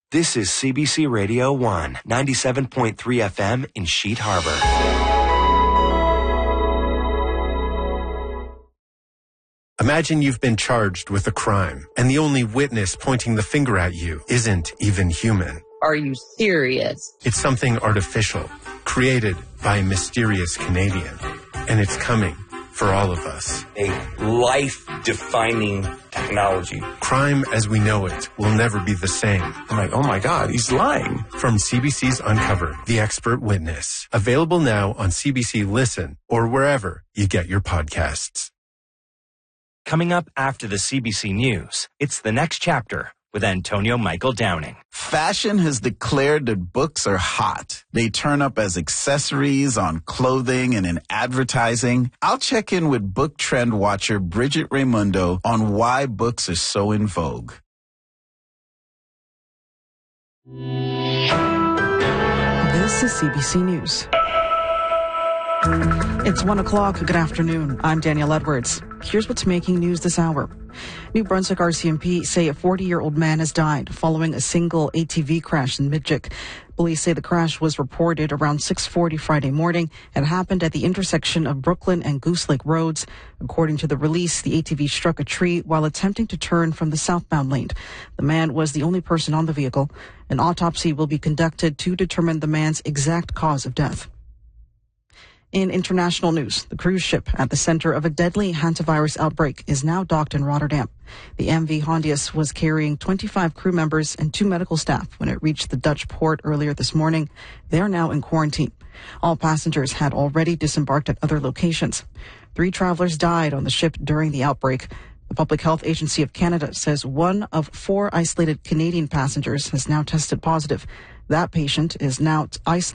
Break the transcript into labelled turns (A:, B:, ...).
A: This is CBC Radio 1, 97.3 FM in Sheet Harbor.
B: Imagine you've been charged with a crime, and the only witness pointing the finger at you isn't even human.
C: Are you serious?
B: It's something artificial, created by a mysterious Canadian. And it's coming for all of us.
D: A life-defining technology.
B: Crime as we know it will never be the same.
E: I'm like, oh my God, he's lying.
B: From CBC's Uncovered, The Expert Witness. Available now on CBC Listen or wherever you get your podcasts.
A: Coming up after the CBC News, it's The Next Chapter with Antonio Michael Downing.
F: Fashion has declared that books are hot. They turn up as accessories on clothing and in advertising. I'll check in with book trend watcher Bridget Raimundo on why books are so in vogue.
G: This is CBC News. It's 1 o'clock. Good afternoon. I'm Danielle Edwards. Here's what's making news this hour. New Brunswick RCMP say a 40-year-old man has died following a single ATV crash in Midgik. Police say the crash was reported around 6:40 Friday morning and happened at the intersection of Brooklyn and Goose Lake Roads. According to the release, the ATV struck a tree while attempting to turn from the southbound lane. The man was the only person on the vehicle. An autopsy will be conducted to determine the man's exact cause of death. In international news, the cruise ship at the center of a deadly hantavirus outbreak is now docked in Rotterdam. The MV Hondius was carrying 25 crew members and 2 medical staff when it reached the Dutch port earlier this morning. They are now in quarantine. All passengers had already disembarked at other locations. 3 travelers died on the ship during the outbreak. The Public Health Agency of Canada says 1 of 4 isolated Canadian passengers has now tested positive. That patient is now isolated.